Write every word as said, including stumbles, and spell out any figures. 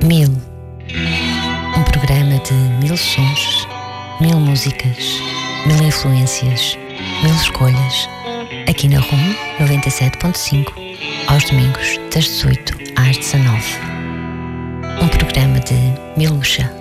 Mil. Um programa de mil sons, mil músicas, mil influências, mil escolhas. Aqui na RUM noventa e sete ponto cinco, aos domingos das dezoito às dezanove. Um programa de Miluxa.